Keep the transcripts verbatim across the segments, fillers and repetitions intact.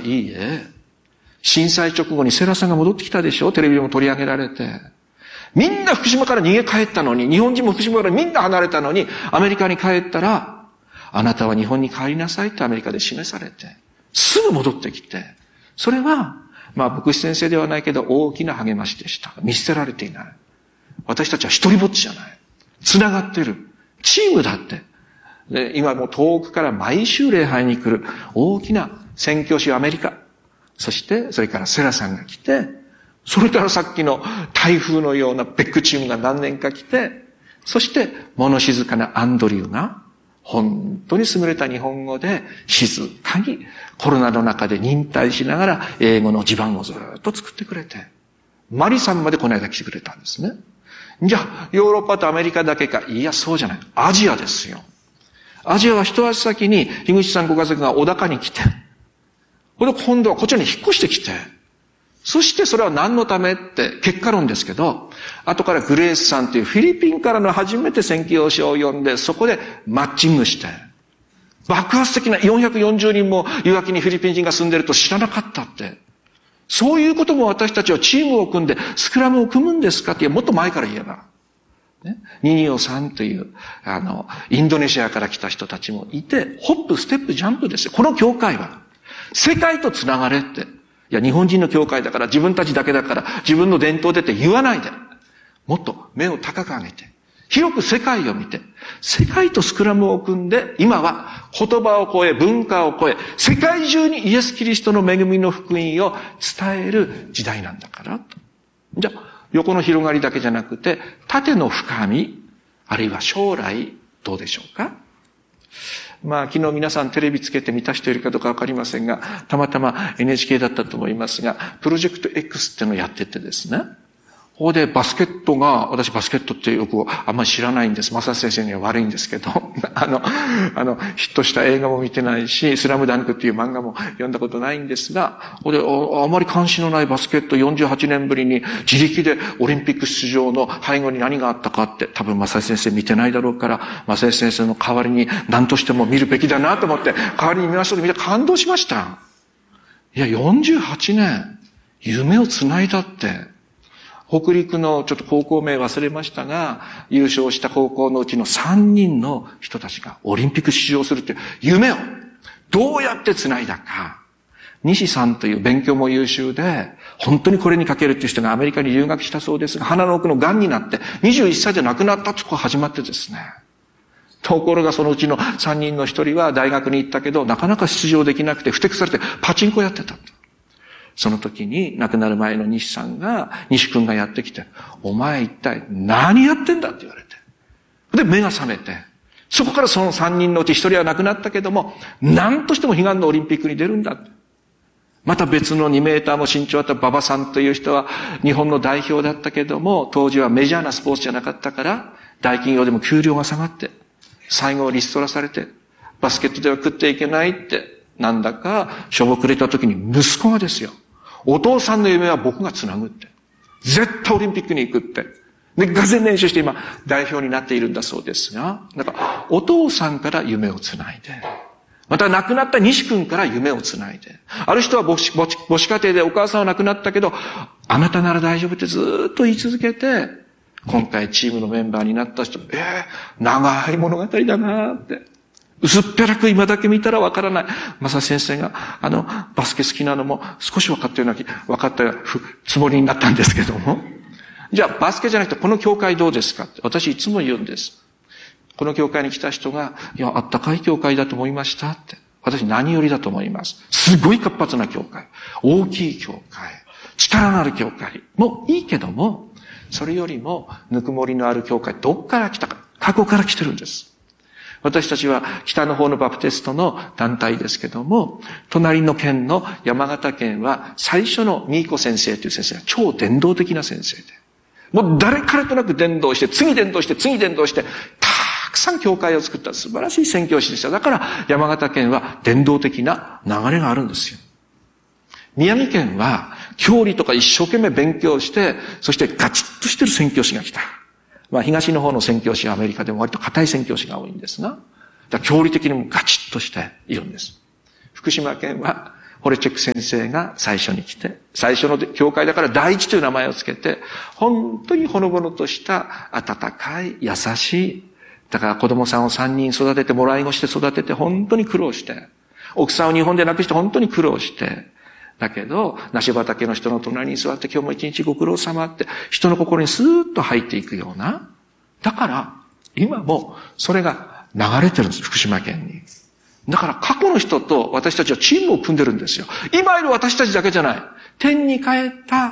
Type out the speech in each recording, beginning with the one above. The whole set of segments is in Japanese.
いいえ。震災直後にセラさんが戻ってきたでしょ？テレビでも取り上げられて。みんな福島から逃げ帰ったのに、日本人も福島からみんな離れたのに、アメリカに帰ったら、あなたは日本に帰りなさいってアメリカで示されて、すぐ戻ってきて、それは、まあ牧師先生ではないけど大きな励ましでした。見捨てられていない。私たちは一人ぼっちじゃない。繋がってる。チームだって。で、今もう遠くから毎週礼拝に来る大きな宣教師アメリカ。そして、それからセラさんが来て、それからさっきの台風のようなベックチームが何年か来て、そして物静かなアンドリューが、本当に優れた日本語で静かにコロナの中で忍耐しながら英語の地盤をずっと作ってくれて、マリさんまでこの間来てくれたんですね。じゃあ、ヨーロッパとアメリカだけか。いや、そうじゃない。アジアですよ。アジアは一足先に、樋口さんご家族が小高に来て、これで今度はこちらに引っ越してきて、そしてそれは何のためって結果論ですけど、後からグレースさんというフィリピンからの初めて宣教師を呼んで、そこでマッチングして、爆発的なよんひゃくよんじゅうにんも岩木にフィリピン人が住んでると知らなかったって。そういうことも私たちはチームを組んでスクラムを組むんですかって、もっと前から言えば。ね、ニニオさんという、あの、インドネシアから来た人たちもいて、ホップ、ステップ、ジャンプですよ。この教会は、世界とつながれって。いや、日本人の教会だから、自分たちだけだから、自分の伝統でって言わないで。もっと目を高く上げて、広く世界を見て、世界とスクラムを組んで、今は言葉を超え、文化を超え、世界中にイエス・キリストの恵みの福音を伝える時代なんだからと。じゃあ、横の広がりだけじゃなくて、縦の深み、あるいは将来、どうでしょうか？まあ、昨日皆さんテレビつけて見た人いるかどうかわかりませんが、たまたま エヌエイチケー だったと思いますが、プロジェクト X っていうのをやっててですね、ここでバスケットが、私バスケットってよくあんまり知らないんです。正先生には悪いんですけど、あの、あの、ヒットした映画も見てないし、スラムダンクっていう漫画も読んだことないんですが、ここで あ, あまり関心のないバスケットよんじゅうはちねんぶりに自力でオリンピック出場の背後に何があったかって、多分正先生見てないだろうから、正先生の代わりに何としても見るべきだなと思って、代わりに見ましたと見て感動しました。いや、よんじゅうはちねん、夢をつないだって、北陸のちょっと高校名忘れましたが、優勝した高校のうちのさんにんの人たちがオリンピック出場するっていう夢をどうやって繋いだか。西さんという勉強も優秀で、本当にこれにかけるっていう人がアメリカに留学したそうですが、鼻の奥の癌になってにじゅういっさいで亡くなったとこ始まってですね。ところがそのうちのさんにんのひとりは大学に行ったけど、なかなか出場できなくて、ふてくされてパチンコやってた。その時に亡くなる前の西さんが、西君がやってきて、お前一体何やってんだって言われて。で、目が覚めて、そこからその三人のうち一人は亡くなったけども、何としても悲願のオリンピックに出るんだって。また別のにメーターも身長あった馬場さんという人は日本の代表だったけども、当時はメジャーなスポーツじゃなかったから、大企業でも給料が下がって、最後リストラされて、バスケットでは食っていけないって、なんだかしょぼくれた時に息子がですよ。お父さんの夢は僕が繋ぐって。絶対オリンピックに行くって。で、がぜん練習して今、代表になっているんだそうですが、だから、お父さんから夢を繋いで、また亡くなった西君から夢を繋いで、ある人は母子、母子、母子家庭でお母さんは亡くなったけど、あなたなら大丈夫ってずーっと言い続けて、今回チームのメンバーになった人、ええー、長い物語だなーって。薄っぺらく今だけ見たらわからない。まさ先生が、あの、バスケ好きなのも少し分かったような、分かったつもりになったんですけども。じゃあ、バスケじゃなくてこの教会どうですかって私いつも言うんです。この教会に来た人が、いや、あったかい教会だと思いましたって。私何よりだと思います。すごい活発な教会。大きい教会。力のある教会。もいいけども、それよりも、ぬくもりのある教会、どっから来たか。過去から来てるんです。私たちは北の方のバプテストの団体ですけども、隣の県の山形県は最初のミーコ先生という先生が超伝道的な先生で、もう誰からとなく伝道して、次伝道して、次伝道して、たくさん教会を作った素晴らしい宣教師でした。だから山形県は伝道的な流れがあるんですよ。宮城県は教理とか一生懸命勉強して、そしてガチッとしてる宣教師が来た。まあ、東の方の宣教師はアメリカでも割と固い宣教師が多いんですが、だから教理的にもガチッとしているんです。福島県はホレチェック先生が最初に来て、最初の教会だから第一という名前をつけて、本当にほのぼのとした温かい優しい、だから子供さんをさんにん育ててもらい子して育てて本当に苦労して、奥さんを日本で亡くして本当に苦労して、だけど梨畑の人の隣に座って今日も一日ご苦労様って人の心にスーッと入っていくような、だから今もそれが流れてるんです、福島県に。だから過去の人と私たちはチームを組んでるんですよ。今いる私たちだけじゃない。天に帰った、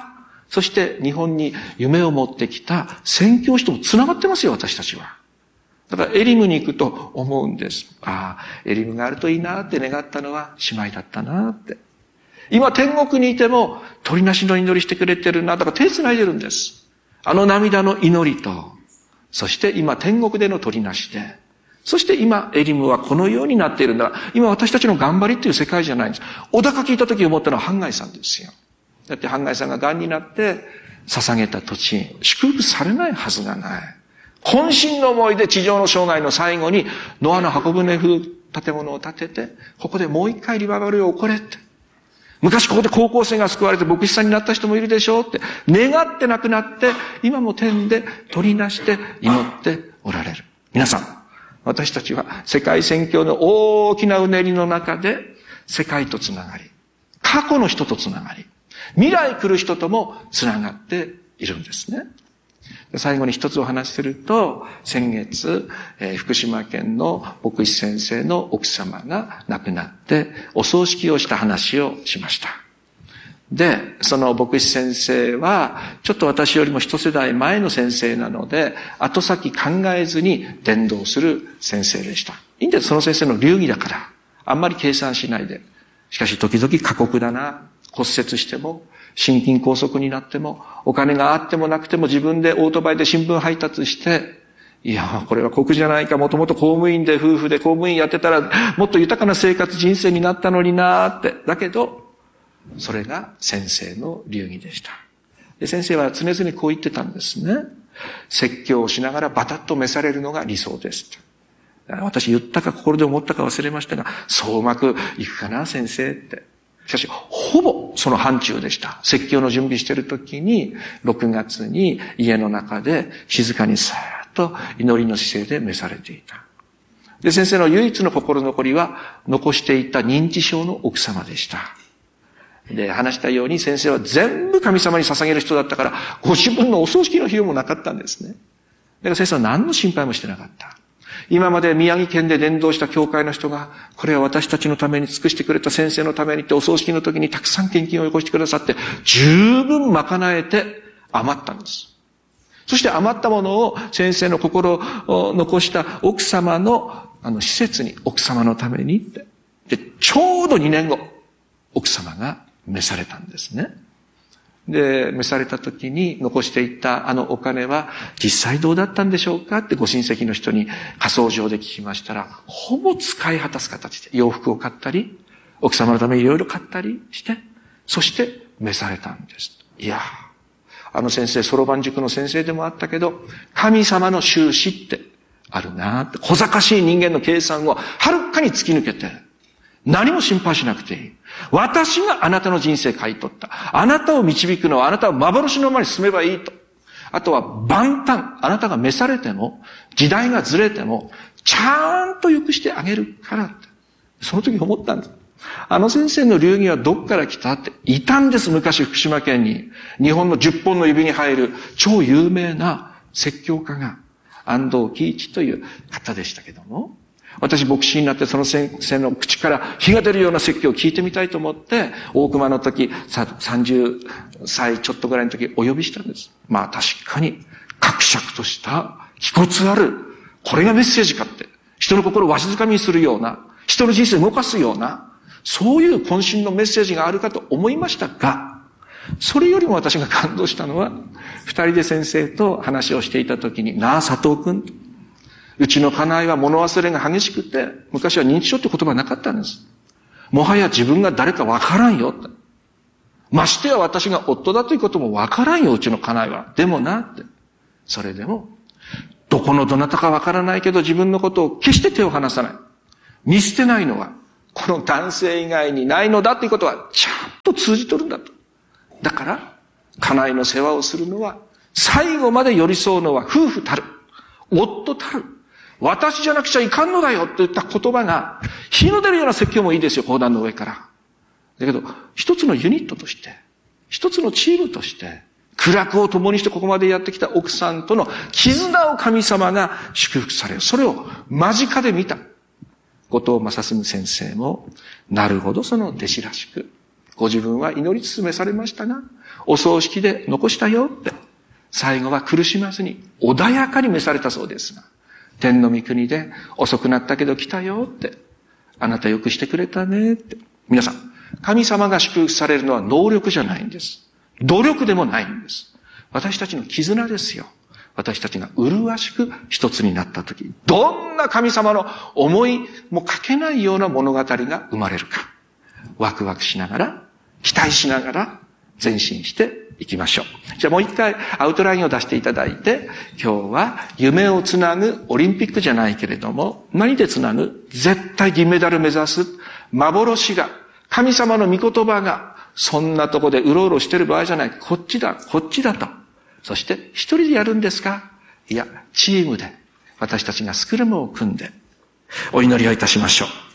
そして日本に夢を持ってきた宣教師とも繋がってますよ、私たちは。だからエリムに行くと思うんです。ああ、エリムがあるといいなって願ったのは姉妹だったなって。今天国にいても鳥なしの祈りしてくれてるな、だから手繋いでるんです。あの涙の祈りと、そして今天国での鳥なしで、そして今エリムはこのようになっているんだ。今私たちの頑張りっていう世界じゃないんです。小高聞いた時思ったのはハンガイさんですよ。だってハンガイさんが癌になって捧げた土地、祝福されないはずがない。渾身の思いで地上の生涯の最後にノアの箱舟風建物を建てて、ここでもう一回リバイバルを起これって。昔ここで高校生が救われて牧師さんになった人もいるでしょうって。願って亡くなって、今も天で取りなして祈っておられる。皆さん、私たちは世界宣教の大きなうねりの中で世界とつながり、過去の人とつながり、未来来る人ともつながっているんですね。最後に一つお話しすると、先月、えー、福島県の牧師先生の奥様が亡くなってお葬式をした話をしました。で、その牧師先生はちょっと私よりも一世代前の先生なので、後先考えずに伝道する先生でした。いいんです、その先生の流儀だから。あんまり計算しないで。しかし時々過酷だな。骨折しても、心筋梗塞になっても、お金があってもなくても自分でオートバイで新聞配達して、いや、これは酷じゃないか、もともと公務員で夫婦で公務員やってたら、もっと豊かな生活人生になったのになーって。だけど、それが先生の流儀でした。で、先生は常々こう言ってたんですね。説教をしながらバタッと召されるのが理想です。私言ったか心で思ったか忘れましたが、そううまくいくかな、先生って。しかし、ほぼその範疇でした。説教の準備しているときに、ろくがつに家の中で静かにさーっと祈りの姿勢で召されていた。で、先生の唯一の心残りは、残していた認知症の奥様でした。で、話したように先生は全部神様に捧げる人だったから、ご自分のお葬式の費用もなかったんですね。だから先生は何の心配もしてなかった。今まで宮城県で伝道した教会の人が、これは私たちのために尽くしてくれた先生のためにってお葬式の時にたくさん献金をよこしてくださって、十分賄えて余ったんです。そして余ったものを先生の心を残した奥様のあの施設に、奥様のためにって。で、ちょうどにねんご、奥様が召されたんですね。で、召された時に残していったあのお金は実際どうだったんでしょうかってご親戚の人に火葬場で聞きましたら、ほぼ使い果たす形で洋服を買ったり、奥様のためにいろいろ買ったりして、そして召されたんです。いや、あの先生、そろばん塾の先生でもあったけど、神様の収支ってあるなって、小賢しい人間の計算をはるかに突き抜けて、何も心配しなくていい。私があなたの人生買い取った。あなたを導くのはあなたは幻のままに進めばいいと。あとは万端。あなたが召されても、時代がずれても、ちゃんと良くしてあげるからって。その時思ったんです。あの先生の流儀はどっから来たっていたんです。昔福島県に。日本のじゅっぽんの指に入る超有名な説教家が安藤喜一という方でしたけども。私牧師になってその先生の口から火が出るような説教を聞いてみたいと思って、大熊の時、さんじゅっさいちょっとぐらいの時お呼びしたんです。まあ確かに、格尺とした気骨ある、これがメッセージかって、人の心をわしづかみにするような、人の人生を動かすような、そういう渾身のメッセージがあるかと思いましたが、それよりも私が感動したのは、二人で先生と話をしていた時に、なあ佐藤君、うちの家内は物忘れが激しくて、昔は認知症って言葉なかったんです。もはや自分が誰かわからんよって。ましてや私が夫だということもわからんよ、うちの家内は。でもなって。それでも、どこのどなたかわからないけど自分のことを決して手を離さない。見捨てないのはこの男性以外にないのだということはちゃんと通じとるんだと。だから、家内の世話をするのは、最後まで寄り添うのは夫婦たる、夫たる、私じゃなくちゃいかんのだよといった言葉が、火の出るような説教もいいですよ、講談の上から。だけど、一つのユニットとして、一つのチームとして、苦楽を共にしてここまでやってきた奥さんとの絆を神様が祝福される。それを間近で見た。後藤正純先生も、なるほどその弟子らしく、ご自分は祈り進めされましたが、お葬式で残したよって、最後は苦しまずに穏やかに召されたそうですが、天の御国で遅くなったけど来たよって、あなたよくしてくれたねって。皆さん、神様が祝福されるのは能力じゃないんです。努力でもないんです。私たちの絆ですよ。私たちが麗しく一つになったとき、どんな神様の思いもかけないような物語が生まれるか。ワクワクしながら、期待しながら前進していきましょう。じゃあもう一回アウトラインを出していただいて、今日は夢をつなぐオリンピックじゃないけれども、何でつなぐ？絶対銀メダル目指す幻が、神様の御言葉が、そんなとこでうろうろしてる場合じゃない。こっちだ、こっちだと。そして、一人でやるんですか？いや、チームで、私たちがスクラムを組んで、お祈りをいたしましょう。